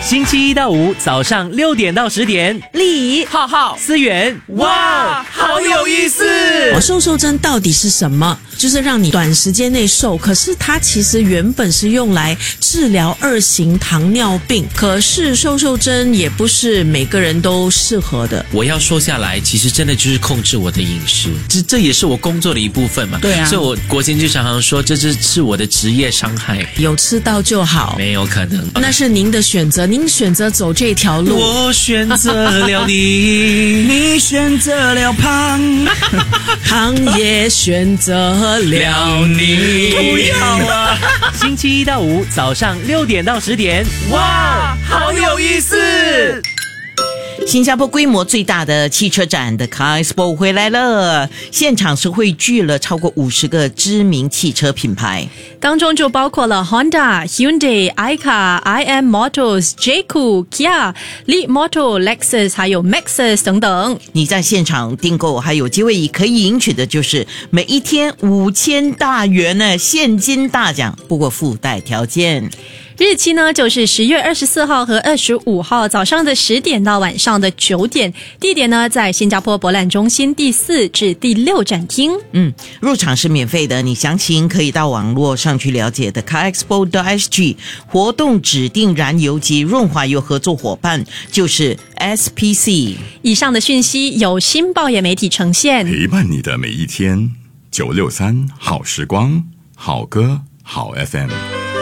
星期一到五早上6点到10点， 李浩浩思源， 哇，好有意思！ 瘦针到底是什么？就是让你短时间内瘦，可是它其实原本是用来治疗2型糖尿病，可是瘦针也不是每个人都适合的。 我要瘦下来，其实真的就是控制我的饮食，这也是我工作的一部分嘛。 对啊， 所以我国贤就常常说，这是我的职业伤害。 有吃到就好， 没有可能， 那是您的选择，您选择走这条路。 我选择了你， 你选择了胖， 胖也选择了你。 不要啊！ 星期一到五早上6点到10点， 哇，好有意思！ 新加坡规模最大的汽车展的 Car Expo 回来了，现场是汇聚了超过50个知名汽车品牌， 当中就包括了 Honda、Hyundai、ICAR、IM Motors、Jaco、Kia、Lead Motor、Lexus 还有 Maxus 等等。 你在现场订购还有机会可以赢取的就是每一天5000大元呢现金大奖，不过附带条件。 日期呢就是10月24号和25号早上的10点到晚上的9点，地点呢在新加坡博览中心第4至第6展厅。 入场是免费的，你详情可以到网络上去了解的 carexpo.sg。 活动指定燃油及润滑油合作伙伴就是 SPC。 以上的讯息由新报业媒体呈现， 陪伴你的每一天。963好时光，好歌好 FM。